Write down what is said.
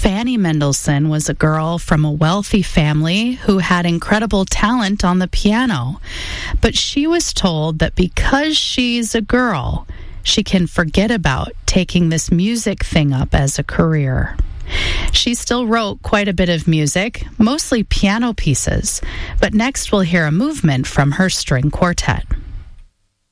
Fanny Mendelssohn was a girl from a wealthy family who had incredible talent on the piano, but she was told that because she's a girl, she can forget about taking this music thing up as a career. She still wrote quite a bit of music, mostly piano pieces, but next we'll hear a movement from her string quartet.